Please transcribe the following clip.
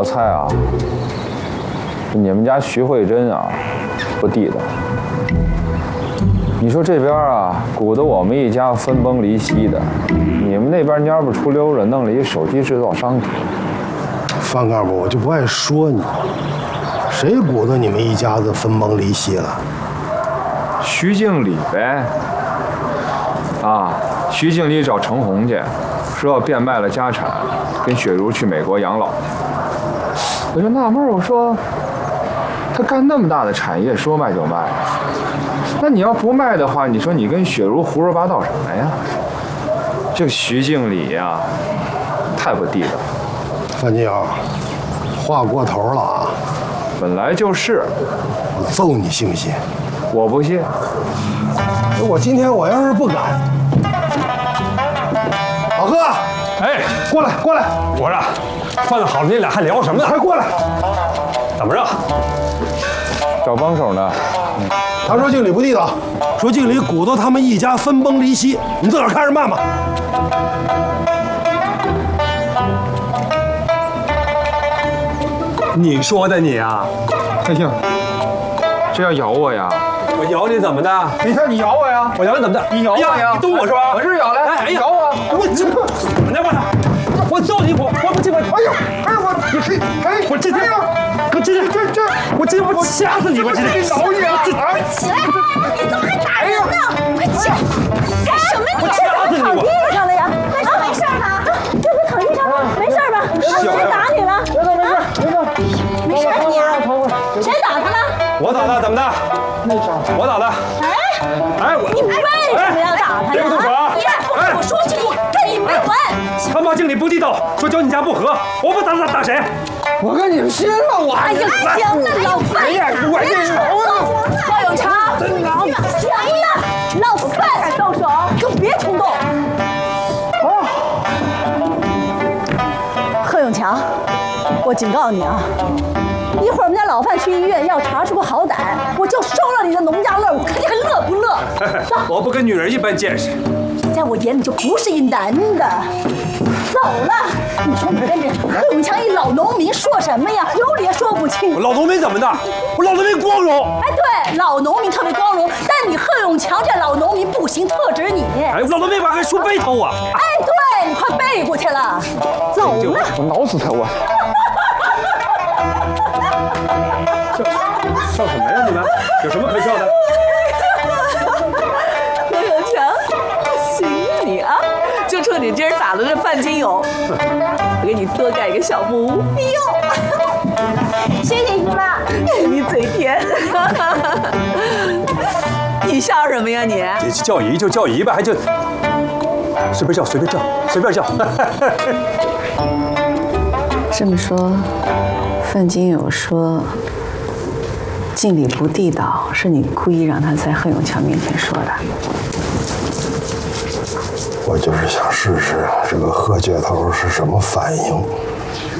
老蔡啊，你们家徐慧珍啊，不地道。你说这边啊，鼓捣我们一家分崩离析的，你们那边蔫不出溜的，弄了一手机制造商。 范干部，我就不爱说你，谁鼓捣你们一家子分崩离析了？ 徐经理呗。啊，徐经理找程红去，说要变卖了家产，跟雪茹去美国养老。我就纳闷，我说他干那么大的产业，说卖就卖。那你要不卖的话，你说你跟雪茹胡说八道什么呀？这个徐经理呀，太不地道。 范金友，话过头了啊！ 本来就是， 我揍你信不信？ 我不信。 我今天我要是不敢，老贺， 哎， 过来过来！ 我说，饭好了，你俩还聊什么呢？ 快过来！ 怎么着？ 找帮手呢？ 他说经理不地道，说经理鼓捣他们一家分崩离析，你自个儿看着办吧。 你说的你啊？ 蔡庆，这要咬我呀？ 我咬你怎么的？ 你看你咬我呀！ 我咬你怎么的？ 你咬我呀！ 你动我是吧？ 我是咬来！ 哎呀， 咬我！ 我这怎么的？我揍你！我不进！ 哎呦！哎我你嘿！哎我今天我今天我今天我掐死你！我今天咬你啊！ 起来！你怎么还打人呢？快起来！干什么你？ 我掐死你！ 躺地上了呀！没事吧？这不躺地上吗？没事吧？谁打你了？没事你啊？谁打他了？ 我打的，怎么的？我打的。哎， 你为什么要打他呀？ 别动手啊！ 你不跟我说清楚，跟你没完！ 他骂经理不地道，说教你家不和，我不打谁？ 我跟你们拼了！我哎呀，行了，老范，别吵了！贺永强，行了，老范，动手，可别冲动。贺永强，我警告你啊！一会儿我们家老范去医院要查出个好歹，我就收了你的农家乐，我看你还乐不乐？ 我不跟女人一般见识。 在我眼里就不是一男的。走了，你说你跟着贺永强一老农民说什么呀？有理也说不清。 我老农民怎么的？我老农民光荣。 哎，对，老农民特别光荣，但你贺永强这老农民不行，特指你。 哎，老农民还说背头啊？ 哎，对，你快背过去了。走了。 我挠死他！我。 笑什么呀你们？有什么可笑的？ 贺永强，行啊你啊！就冲你今儿打的这范金友，我给你多盖一个小木屋。哎呦， 谢谢姨妈， 你嘴甜。你笑什么呀你？ 叫姨就叫姨吧，还就随便叫随便叫随便叫。 这么说，范金友说经理不地道，是你故意让他在贺永强面前说的。 我就是想试试这个贺接头是什么反应。